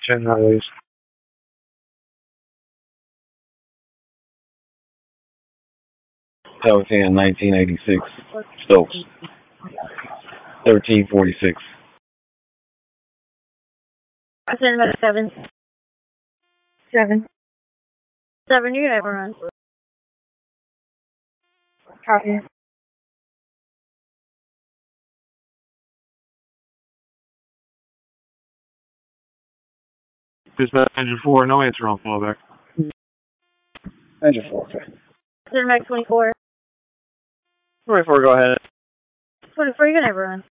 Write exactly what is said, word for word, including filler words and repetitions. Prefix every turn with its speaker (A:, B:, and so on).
A: ten highways. Powhatan, nineteen eighty-six. Stokes. thirteen forty-six.
B: Concern about seven. Seven. Seven, you never run. Copy.
A: Dispatch engine four, no answer on fallback. Engine four, okay.
B: Concern about twenty-four.
A: twenty-four, go ahead.
B: twenty-four, you never run.